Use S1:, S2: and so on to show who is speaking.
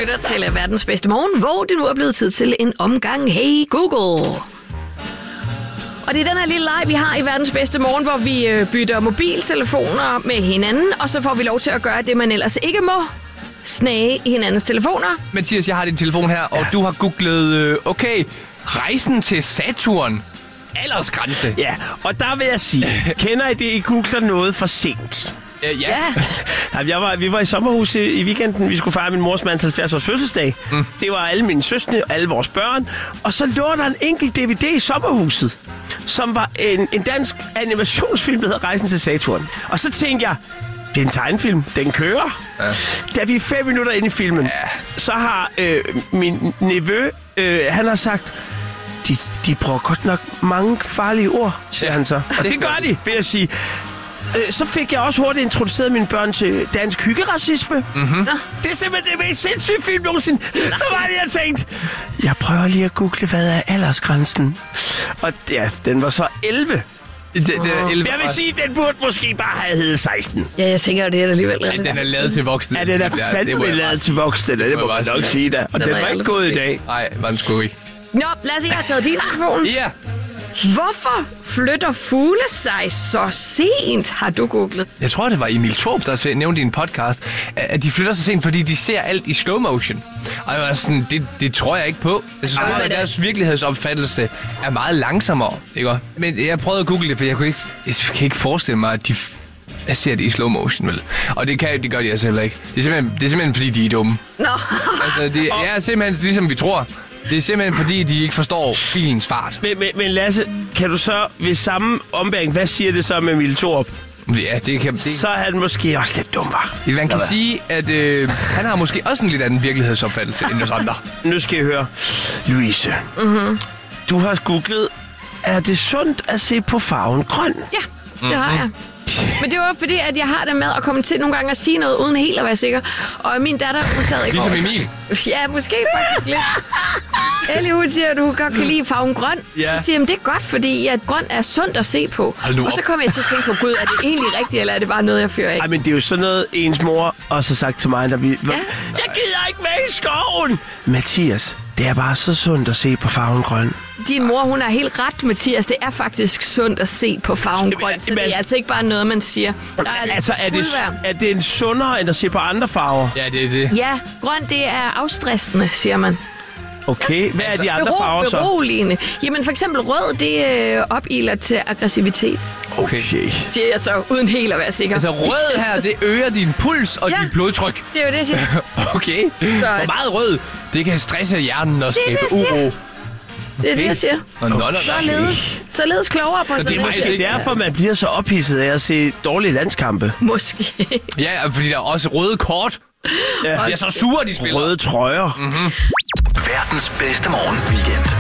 S1: lytter til verdens bedste morgen, hvor det nu er blevet tid til en omgang Hey Google. Og det er den her lille leg, vi har i verdens bedste morgen, hvor vi bytter mobiltelefoner med hinanden, og så får vi lov til at gøre det, man ellers ikke må. Snage i hinandens telefoner.
S2: Mathias, jeg har din telefon her, og du har googlet, rejsen til Saturn. Aldersgrænse.
S3: Ja, og der vil jeg sige, kender I det, I googler noget for sent?
S1: Ja.
S3: Vi var i sommerhus i weekenden. Vi skulle fejre min mors mands 70-års fødselsdag. Det var alle mine søstre og alle vores børn. Og så lå der en enkelt DVD i sommerhuset, som var en dansk animationsfilm, der hedder Rejsen til Saturn. Og så tænkte jeg, det er en tegnefilm. Den kører. Ja. Da vi er 5 minutter inde i filmen, så har min nevø, han har sagt, de bruger godt nok mange farlige ord, siger han så. Og det gør de, vil jeg sige. Så fik jeg også hurtigt introduceret mine børn til dansk hyggeracisme. Mm-hmm. Det er simpelthen det mest sindssyge film nogensinde. Så var det, jeg tænkte, jeg prøver lige at google, hvad er aldersgrænsen. Og ja, den var så 11. Jeg vil sige, den burde måske bare have heddet 16.
S1: Ja, jeg tænker, det er alligevel.
S2: Ja, den er lavet til voksne.
S3: Ja, den er fandme lavet til voksne, det må man nok sige da. Og den var ikke gået i dag.
S2: Nej, var den sgu ikke.
S1: Nå, lad os se, jeg har taget din telefon.
S2: Ja.
S1: Hvorfor flytter fugle sig så sent, har du googlet?
S2: Jeg tror, det var Emil Thorup, der nævnte i en podcast, at de flytter sig sent, fordi de ser alt i slow motion. Og jeg var sådan, det tror jeg ikke på. Jeg synes, at deres virkelighedsopfattelse er meget langsommere, ikke? Men jeg prøvede at google det, for jeg kan ikke forestille mig, at jeg ser det i slow motion, vel? Og det gør de altså heller ikke. Det er simpelthen fordi, de er dumme.
S1: Nå.
S2: Altså, det er simpelthen ligesom vi tror. Det er simpelthen fordi, de ikke forstår bilens fart.
S3: Men Lasse, kan du så ved samme ombæring, hvad siger det så med Emil Thorup?
S2: Ja, det kan...
S3: Så er han måske også lidt dum, var.
S2: Man kan sige, at han har måske også en lidt anden virkelighedsopfattelse end os andre.
S3: Nu skal jeg høre. Louise, du har googlet, er det sundt at se på farven grøn?
S1: Ja, det har jeg. Men det var fordi, at jeg har det med at komme til nogle gange at sige noget, uden helt at være sikker. Og min datter, hun sad i går...
S2: Ligesom Emil.
S1: Ja, måske faktisk lidt. Ellie, hun siger, at du godt kan lide farven grøn.
S2: Ja.
S1: Så siger jeg, det er godt, fordi at grøn er sundt at se på. Og så kommer jeg til at tænke på, gud, er det egentlig rigtigt, eller er det bare noget, jeg fyrer af?
S3: Ej, men det er jo sådan noget, ens mor også har sagt til mig, da vi... Jeg gider ikke med i skoven! Mathias, det er bare så sundt at se på farven grøn.
S1: Din mor, hun er helt ret, Mathias. Det er faktisk sundt at se på farven grøn, så det er altså ikke bare noget, man siger.
S3: Er det en sundere, end at se på andre farver?
S2: Ja, det er det.
S1: Ja, grøn, det er afstressende, siger man.
S3: Okay, hvad er de andre farver så?
S1: Beroligende. Jamen for eksempel rød, det opiler til aggressivitet.
S3: Okay.
S1: Siger jeg så, uden helt at være sikker.
S2: Altså rød her, det øger din puls og dit blodtryk.
S1: Det er jo det, jeg siger.
S2: Okay. Hvor meget rød, det kan stresse hjernen og skabe uro.
S1: Det er det, jeg siger. Således klogere på
S3: så det er måske derfor, man bliver så ophidset af at se dårlige landskampe.
S1: Måske.
S2: Ja, fordi der er også røde kort. Ja. De er så sure, de spiller.
S3: Røde trøjer.
S4: Verdens bedste morgen weekend.